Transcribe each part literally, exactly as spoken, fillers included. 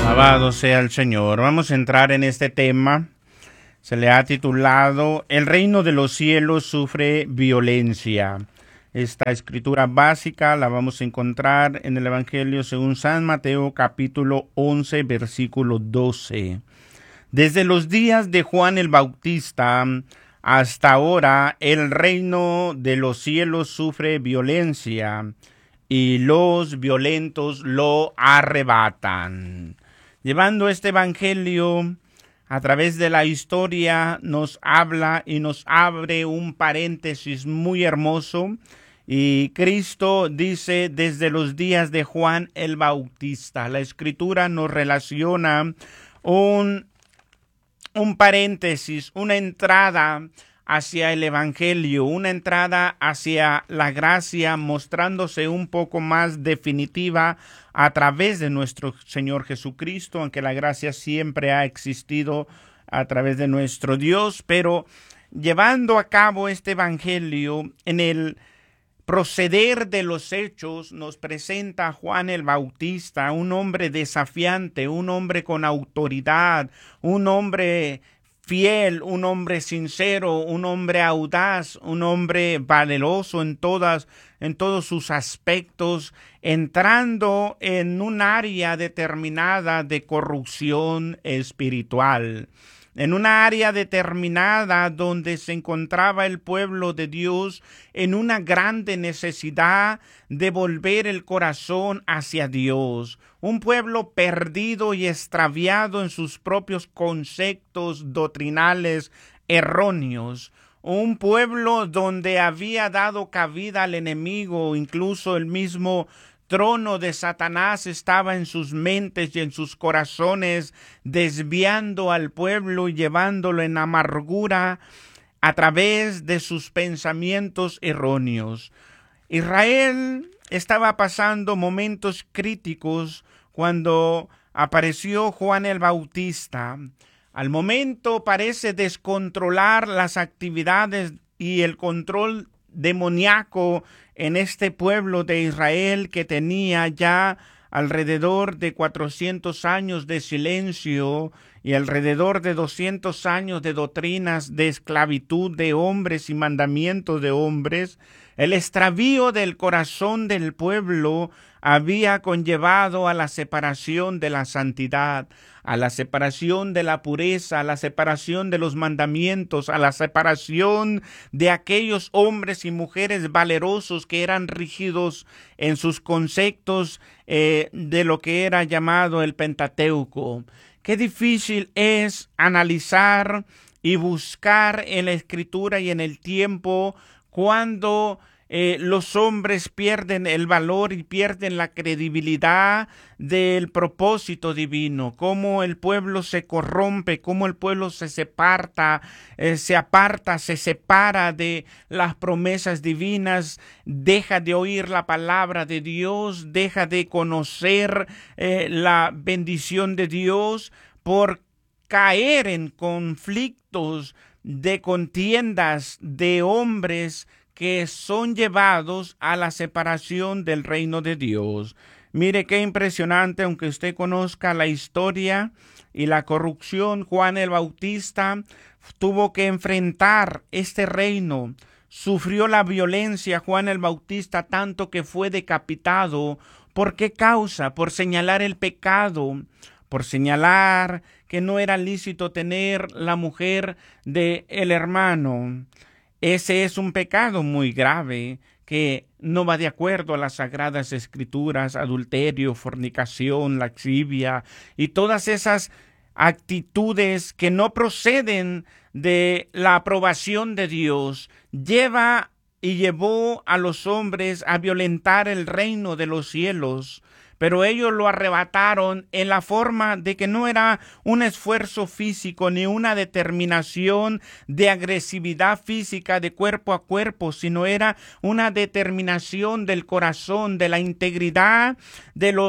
Alabado sea el Señor. Vamos a entrar en este tema. Se le ha titulado El reino de los cielos sufre violencia. Esta escritura básica la vamos a encontrar en el Evangelio según San Mateo capítulo once versículo doce. Desde los días de Juan el Bautista hasta ahora el reino de los cielos sufre violencia y los violentos lo arrebatan. Llevando este evangelio a través de la historia, nos habla y nos abre un paréntesis muy hermoso. Y Cristo dice desde los días de Juan el Bautista. La Escritura nos relaciona un, un paréntesis, una entrada hacia el Evangelio, una entrada hacia la gracia, mostrándose un poco más definitiva a través de nuestro Señor Jesucristo, aunque la gracia siempre ha existido a través de nuestro Dios, pero llevando a cabo este Evangelio en el proceder de los hechos, nos presenta a Juan el Bautista, un hombre desafiante, un hombre con autoridad, un hombre fiel, un hombre sincero, un hombre audaz, un hombre valeroso en todas, en todos sus aspectos, entrando en un área determinada de corrupción espiritual. En una área determinada donde se encontraba el pueblo de Dios en una grande necesidad de volver el corazón hacia Dios. Un pueblo perdido y extraviado en sus propios conceptos doctrinales erróneos. Un pueblo donde había dado cabida al enemigo, incluso el mismo trono de Satanás estaba en sus mentes y en sus corazones, desviando al pueblo y llevándolo en amargura a través de sus pensamientos erróneos. Israel estaba pasando momentos críticos cuando apareció Juan el Bautista. Al momento parece descontrolar las actividades y el control demoníaco en este pueblo de Israel que tenía ya alrededor de cuatrocientos años de silencio y alrededor de doscientos años de doctrinas de esclavitud de hombres y mandamientos de hombres. El extravío del corazón del pueblo había conllevado a la separación de la santidad, a la separación de la pureza, a la separación de los mandamientos, a la separación de aquellos hombres y mujeres valerosos que eran rígidos en sus conceptos eh, de lo que era llamado el Pentateuco. Qué difícil es analizar y buscar en la Escritura y en el tiempo cuando Eh, los hombres pierden el valor y pierden la credibilidad del propósito divino, cómo el pueblo se corrompe, cómo el pueblo se separa, eh, se aparta, se separa de las promesas divinas, deja de oír la palabra de Dios, deja de conocer eh, la bendición de Dios por caer en conflictos de contiendas de hombres que son llevados a la separación del reino de Dios. Mire qué impresionante, aunque usted conozca la historia y la corrupción, Juan el Bautista tuvo que enfrentar este reino. Sufrió la violencia Juan el Bautista tanto que fue decapitado. ¿Por qué causa? Por señalar el pecado, por señalar que no era lícito tener la mujer de el hermano. Ese es un pecado muy grave que no va de acuerdo a las sagradas escrituras, adulterio, fornicación, lascivia y todas esas actitudes que no proceden de la aprobación de Dios. Lleva y llevó a los hombres a violentar el reino de los cielos. Pero ellos lo arrebataron en la forma de que no era un esfuerzo físico ni una determinación de agresividad física de cuerpo a cuerpo, sino era una determinación del corazón, de la integridad de los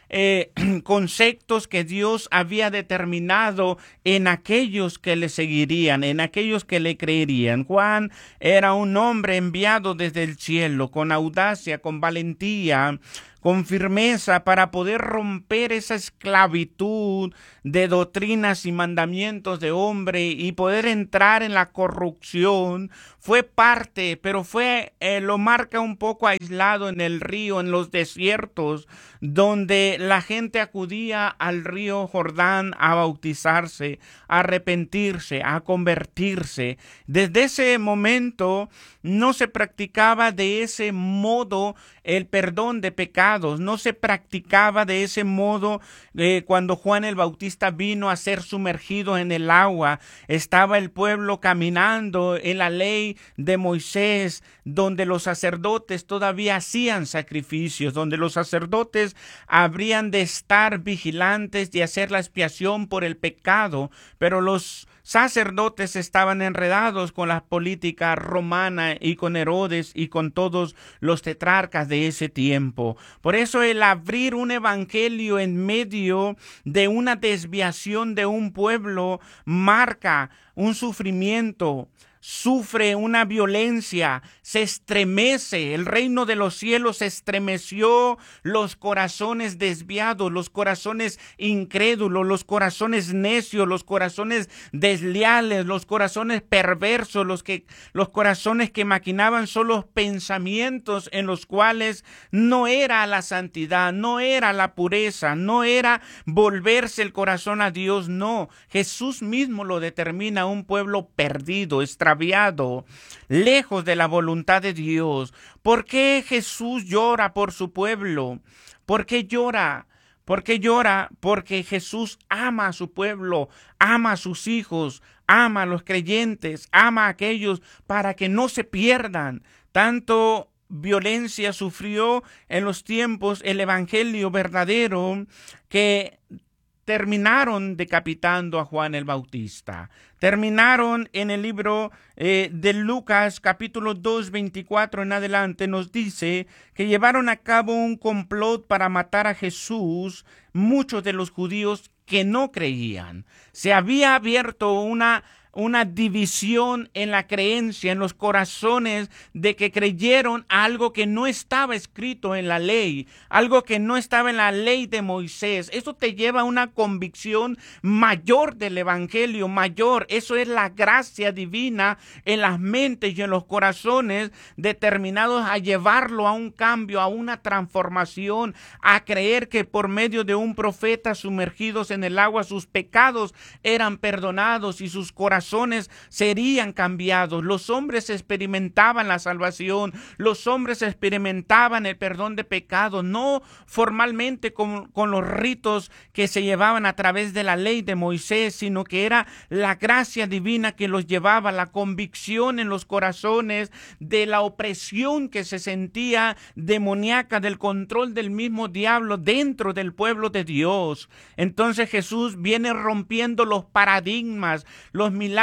eh, conceptos que Dios había determinado en aquellos que le seguirían, en aquellos que le creerían. Juan era un hombre enviado desde el cielo, con audacia, con valentía, con firmeza, para poder romper esa esclavitud de doctrinas y mandamientos de hombre y poder entrar en la corrupción. Fue parte, pero fue, eh, lo marca un poco aislado en el río, en los desiertos, donde la gente acudía al río Jordán a bautizarse, a arrepentirse, a convertirse. Desde ese momento no se practicaba de ese modo el perdón de pecados, no se practicaba de ese modo eh, cuando Juan el Bautista vino a ser sumergido en el agua. Estaba el pueblo caminando en la ley de Moisés, donde los sacerdotes todavía hacían sacrificios, donde los sacerdotes habrían de estar vigilantes y hacer la expiación por el pecado, pero los sacerdotes estaban enredados con la política romana y con Herodes y con todos los tetrarcas de ese tiempo. Por eso el abrir un evangelio en medio de una desviación de un pueblo marca un sufrimiento, sufre una violencia, se estremece, el reino de los cielos se estremeció, los corazones desviados, los corazones incrédulos, los corazones necios, los corazones desleales, los corazones perversos, los que los corazones que maquinaban solo pensamientos en los cuales no era la santidad, no era la pureza, no era volverse el corazón a Dios, no. Jesús mismo lo determina, un pueblo perdido, extraviado, lejos de la voluntad de Dios. ¿Por qué Jesús llora por su pueblo? ¿Por qué llora? ¿Por qué llora? Porque Jesús ama a su pueblo, ama a sus hijos, ama a los creyentes, ama a aquellos para que no se pierdan. Tanto violencia sufrió en los tiempos el evangelio verdadero que terminaron decapitando a Juan el Bautista. Terminaron en el libro eh, de Lucas, capítulo dos, veinticuatro en adelante, nos dice que llevaron a cabo un complot para matar a Jesús, muchos de los judíos que no creían. Se había abierto una una división en la creencia, en los corazones de que creyeron algo que no estaba escrito en la ley, algo que no estaba en la ley de Moisés. Eso te lleva a una convicción mayor del evangelio, mayor. Eso es la gracia divina en las mentes y en los corazones, determinados a llevarlo a un cambio, a una transformación, a creer que por medio de un profeta sumergidos en el agua sus pecados eran perdonados y sus corazones serían cambiados. Los hombres experimentaban la salvación, los hombres experimentaban el perdón de pecados, no formalmente con, con los ritos que se llevaban a través de la ley de Moisés, sino que era la gracia divina que los llevaba, la convicción en los corazones de la opresión que se sentía demoníaca, del control del mismo diablo dentro del pueblo de Dios. Entonces Jesús viene rompiendo los paradigmas, los milagros,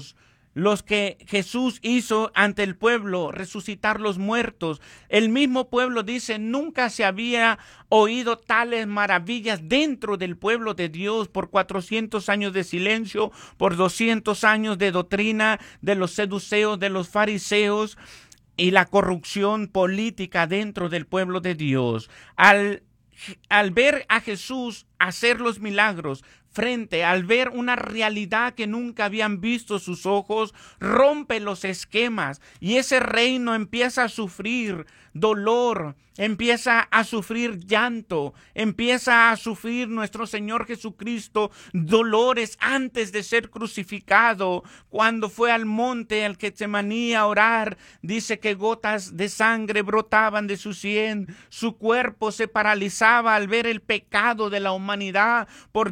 los que Jesús hizo ante el pueblo, resucitar los muertos. El mismo pueblo dice, nunca se había oído tales maravillas dentro del pueblo de Dios. Por cuatrocientos años de silencio, por doscientos años de doctrina de los seduceos, de los fariseos y la corrupción política dentro del pueblo de Dios. Al, al ver a Jesús hacer los milagros, frente al ver una realidad que nunca habían visto sus ojos, rompe los esquemas y ese reino empieza a sufrir dolor, empieza a sufrir llanto, empieza a sufrir nuestro Señor Jesucristo dolores antes de ser crucificado. Cuando fue al monte al Getsemaní a orar, dice que gotas de sangre brotaban de su sien, su cuerpo se paralizaba al ver el pecado de la humanidad por donde tenía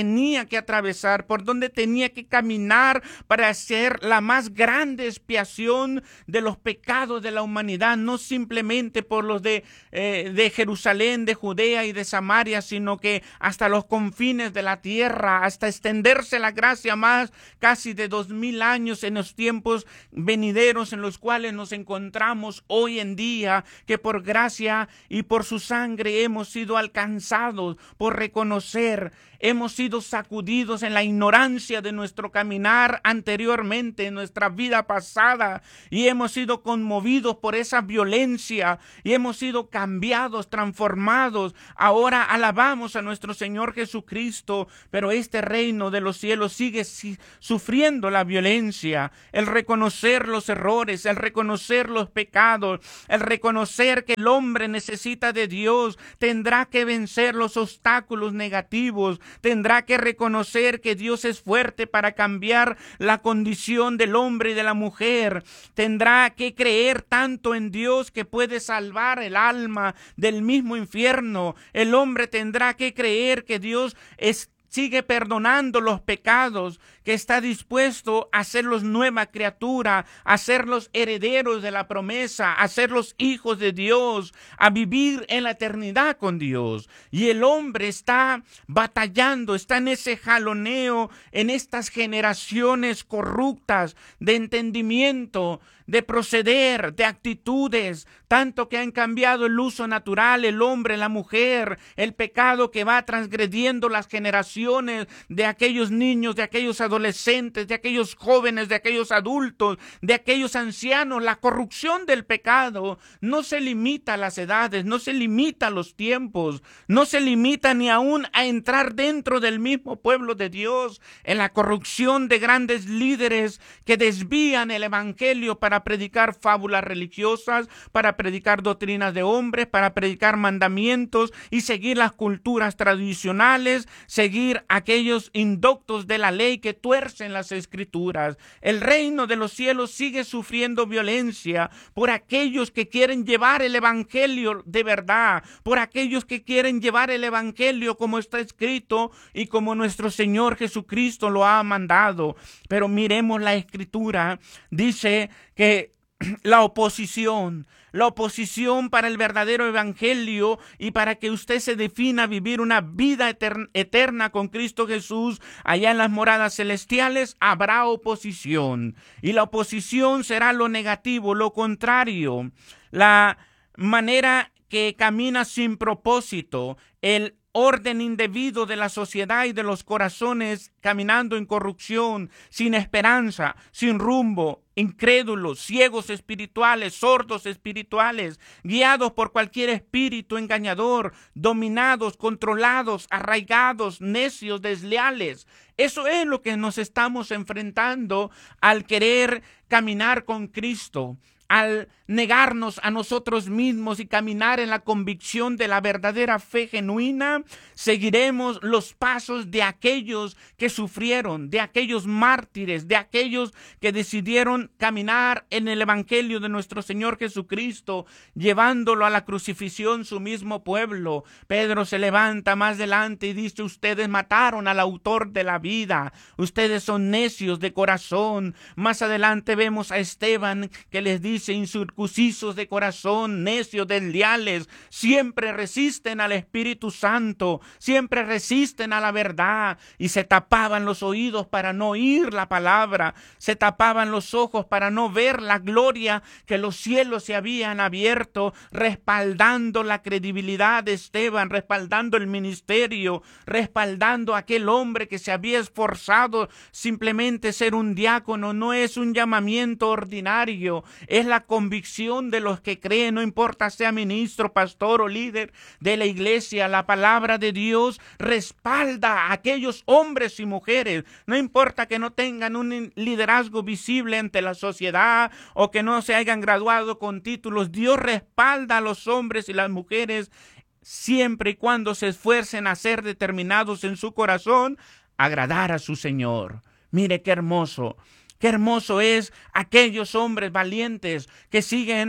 tenía que atravesar, por donde tenía que caminar para hacer la más grande expiación de los pecados de la humanidad, no simplemente por los de, eh, de Jerusalén, de Judea y de Samaria, sino que hasta los confines de la tierra, hasta extenderse la gracia más casi de dos mil años en los tiempos venideros en los cuales nos encontramos hoy en día, que por gracia y por su sangre hemos sido alcanzados, por reconocer, hemos sido sacudidos en la ignorancia de nuestro caminar anteriormente, en nuestra vida pasada, y hemos sido conmovidos por esa violencia, y hemos sido cambiados, transformados. Ahora alabamos a nuestro Señor Jesucristo, pero este reino de los cielos sigue si, sufriendo la violencia, el reconocer los errores, el reconocer los pecados, el reconocer que el hombre necesita de Dios, tendrá que vencer los obstáculos negativos, tendrá que reconocer que Dios es fuerte para cambiar la condición del hombre y de la mujer, tendrá que creer tanto en Dios que puede salvar el alma del mismo infierno. El hombre tendrá que creer que Dios es sigue perdonando los pecados, que está dispuesto a hacerlos nueva criatura, a hacerlos herederos de la promesa, a hacerlos hijos de Dios, a vivir en la eternidad con Dios. Y el hombre está batallando, está en ese jaloneo, en estas generaciones corruptas de entendimiento, de proceder, de actitudes, tanto que han cambiado el uso natural, el hombre, la mujer, el pecado que va transgrediendo las generaciones de aquellos niños, de aquellos adolescentes, de aquellos jóvenes, de aquellos adultos, de aquellos ancianos. La corrupción del pecado no se limita a las edades, no se limita a los tiempos, no se limita ni aún a entrar dentro del mismo pueblo de Dios, en la corrupción de grandes líderes que desvían el evangelio para predicar fábulas religiosas, para predicar doctrinas de hombres, para predicar mandamientos y seguir las culturas tradicionales, seguir aquellos indoctos de la ley que tuercen las escrituras. El reino de los cielos sigue sufriendo violencia por aquellos que quieren llevar el evangelio de verdad, por aquellos que quieren llevar el evangelio como está escrito y como nuestro Señor Jesucristo lo ha mandado. Pero miremos la escritura, dice que la oposición, la oposición para el verdadero evangelio y para que usted se defina vivir una vida eterna, eterna con Cristo Jesús allá en las moradas celestiales, habrá oposición. Y la oposición será lo negativo, lo contrario, la manera que camina sin propósito, el orden indebido de la sociedad y de los corazones caminando en corrupción, sin esperanza, sin rumbo, incrédulos, ciegos espirituales, sordos espirituales, guiados por cualquier espíritu engañador, dominados, controlados, arraigados, necios, desleales. Eso es lo que nos estamos enfrentando al querer caminar con Cristo, al negarnos a nosotros mismos y caminar en la convicción de la verdadera fe genuina. Seguiremos los pasos de aquellos que sufrieron, de aquellos mártires, de aquellos que decidieron caminar en el evangelio de nuestro Señor Jesucristo, llevándolo a la crucifixión su mismo pueblo. Pedro se levanta más adelante y dice: ustedes mataron al autor de la vida, ustedes son necios de corazón. Más adelante vemos a Esteban que les dice: incircuncisos de corazón, necios, desleales, siempre resisten al Espíritu Santo, siempre resisten a la verdad, y se tapaban los oídos para no oír la palabra, se tapaban los ojos para no ver la gloria que los cielos se habían abierto, respaldando la credibilidad de Esteban, respaldando el ministerio, respaldando a aquel hombre que se había esforzado. Simplemente ser un diácono no es un llamamiento ordinario, es la convicción de los que creen, no importa sea ministro, pastor o líder de la iglesia. La palabra de Dios respalda a aquellos hombres y mujeres, no importa que no tengan un liderazgo visible ante la sociedad o que no se hayan graduado con títulos. Dios respalda a los hombres y las mujeres siempre y cuando se esfuercen a ser determinados en su corazón, agradar a su Señor. Mire qué hermoso. Qué hermoso es aquellos hombres valientes que siguen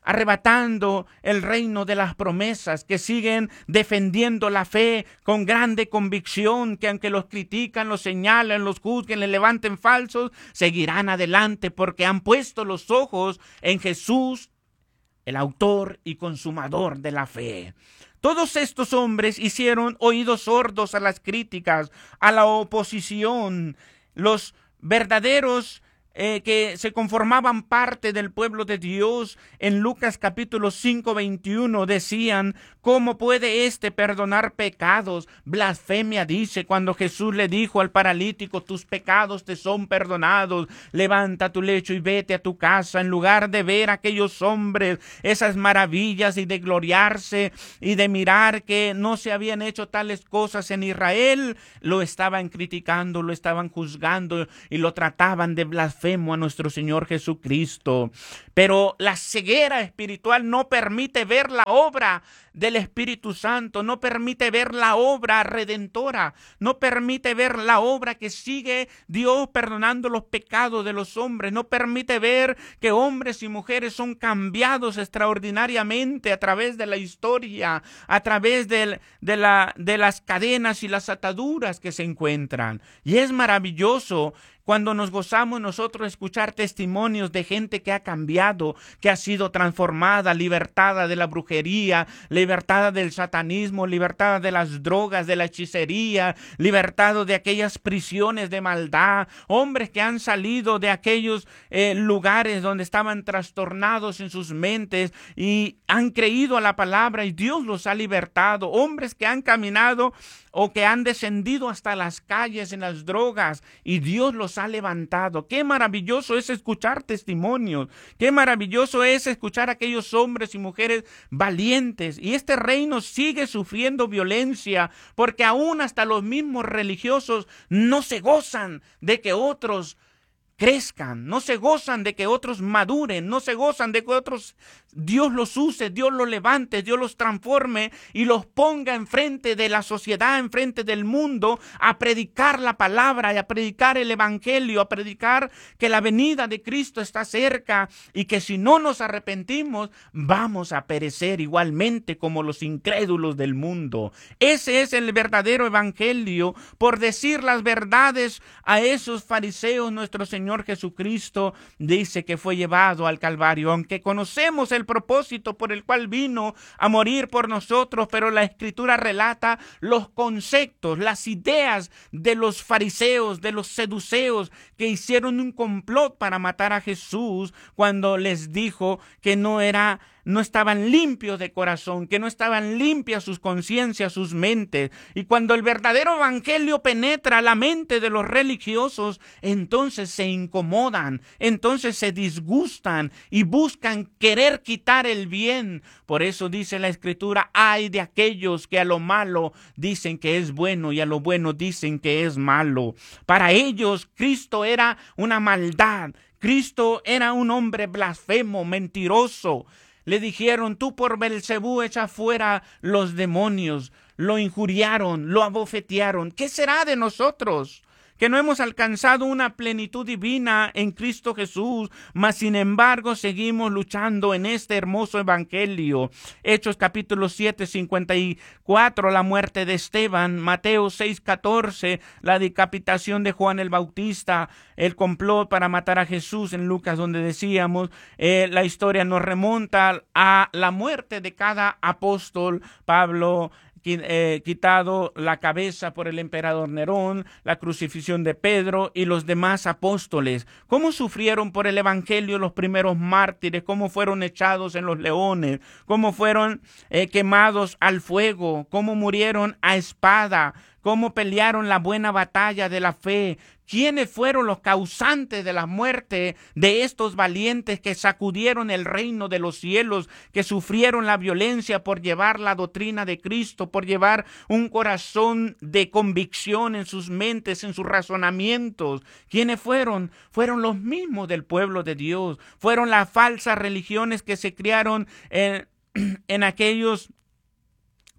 arrebatando el reino de las promesas, que siguen defendiendo la fe con grande convicción, que aunque los critican, los señalan, los juzguen, les levanten falsos, seguirán adelante porque han puesto los ojos en Jesús, el autor y consumador de la fe. Todos estos hombres hicieron oídos sordos a las críticas, a la oposición. Los verdaderos Eh, que se conformaban parte del pueblo de Dios, en Lucas capítulo cinco, veintiuno, decían: ¿cómo puede éste perdonar pecados? Blasfemia dice cuando Jesús le dijo al paralítico: tus pecados te son perdonados, levanta tu lecho y vete a tu casa. En lugar de ver a aquellos hombres esas maravillas y de gloriarse y de mirar que no se habían hecho tales cosas en Israel, lo estaban criticando, lo estaban juzgando y lo trataban de blasfemia a nuestro Señor Jesucristo. Pero la ceguera espiritual no permite ver la obra del Espíritu Santo, no permite ver la obra redentora, no permite ver la obra que sigue Dios perdonando los pecados de los hombres, no permite ver que hombres y mujeres son cambiados extraordinariamente a través de la historia, a través de, de, la, de las cadenas y las ataduras que se encuentran. Y es maravilloso cuando nos gozamos nosotros escuchar testimonios de gente que ha cambiado, que ha sido transformada, libertada de la brujería, libertada del satanismo, libertada de las drogas, de la hechicería, libertado de aquellas prisiones de maldad, hombres que han salido de aquellos eh, lugares donde estaban trastornados en sus mentes y han creído a la palabra y Dios los ha libertado, hombres que han caminado o que han descendido hasta las calles en las drogas y Dios los ha levantado. Qué maravilloso es escuchar testimonios, qué maravilloso es escuchar a aquellos hombres y mujeres valientes. Y este reino sigue sufriendo violencia porque aún hasta los mismos religiosos no se gozan de que otros crezcan, no se gozan de que otros maduren, no se gozan de que otros Dios los use, Dios los levante, Dios los transforme y los ponga enfrente de la sociedad, enfrente del mundo, a predicar la palabra y a predicar el evangelio, a predicar que la venida de Cristo está cerca y que si no nos arrepentimos vamos a perecer igualmente como los incrédulos del mundo. Ese es el verdadero evangelio. Por decir las verdades a esos fariseos, nuestro Señor Jesucristo dice que fue llevado al Calvario, aunque conocemos el propósito por el cual vino a morir por nosotros, pero la Escritura relata los conceptos, las ideas de los fariseos, de los seduceos, que hicieron un complot para matar a Jesús cuando les dijo que no era no estaban limpios de corazón, que no estaban limpias sus conciencias, sus mentes. Y cuando el verdadero evangelio penetra la mente de los religiosos, entonces se incomodan, entonces se disgustan y buscan querer quitar el bien. Por eso dice la Escritura: ay de aquellos que a lo malo dicen que es bueno y a lo bueno dicen que es malo. Para ellos Cristo era una maldad, Cristo era un hombre blasfemo, mentiroso. Le dijeron: tú por Belcebú echa fuera los demonios. Lo injuriaron, lo abofetearon. ¿Qué será de nosotros? Que no hemos alcanzado una plenitud divina en Cristo Jesús, mas sin embargo seguimos luchando en este hermoso evangelio. Hechos capítulo siete, cincuenta y cuatro, la muerte de Esteban. Mateo seis, catorce, la decapitación de Juan el Bautista. El complot para matar a Jesús en Lucas, donde decíamos, eh, la historia nos remonta a la muerte de cada apóstol. Pablo, Eh, quitado la cabeza por el emperador Nerón, la crucifixión de Pedro y los demás apóstoles. ¿Cómo sufrieron por el evangelio los primeros mártires? ¿Cómo fueron echados en los leones? ¿Cómo fueron eh, quemados al fuego? ¿Cómo murieron a espada? ¿Cómo pelearon la buena batalla de la fe? ¿Quiénes fueron los causantes de la muerte de estos valientes que sacudieron el reino de los cielos, que sufrieron la violencia por llevar la doctrina de Cristo, por llevar un corazón de convicción en sus mentes, en sus razonamientos? ¿Quiénes fueron? Fueron los mismos del pueblo de Dios. Fueron las falsas religiones que se criaron en, en aquellos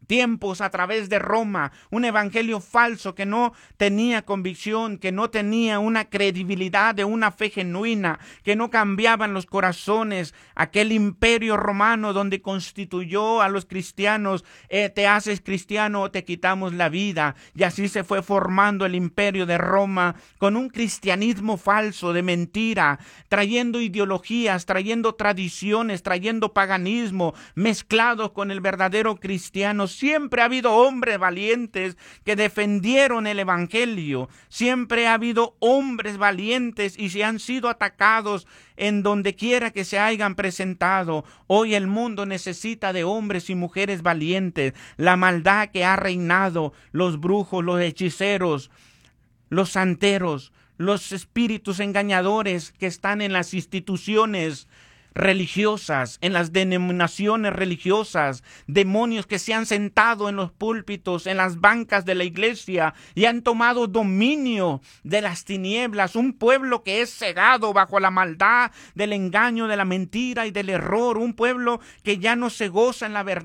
tiempos a través de Roma, un evangelio falso que no tenía convicción, que no tenía una credibilidad de una fe genuina, que no cambiaban los corazones. Aquel imperio romano donde constituyó a los cristianos, eh, te haces cristiano o te quitamos la vida. Y así se fue formando el imperio de Roma con un cristianismo falso, de mentira, trayendo ideologías, trayendo tradiciones, trayendo paganismo, mezclados con el verdadero cristiano. Siempre ha habido hombres valientes que defendieron el evangelio. Siempre ha habido hombres valientes y se han sido atacados en donde quiera que se hayan presentado. Hoy el mundo necesita de hombres y mujeres valientes. La maldad que ha reinado, los brujos, los hechiceros, los santeros, los espíritus engañadores que están en las instituciones religiosas, en las denominaciones religiosas, demonios que se han sentado en los púlpitos, en las bancas de la iglesia y han tomado dominio de las tinieblas, un pueblo que es cegado bajo la maldad del engaño, de la mentira y del error, un pueblo que ya no se goza en la verdad,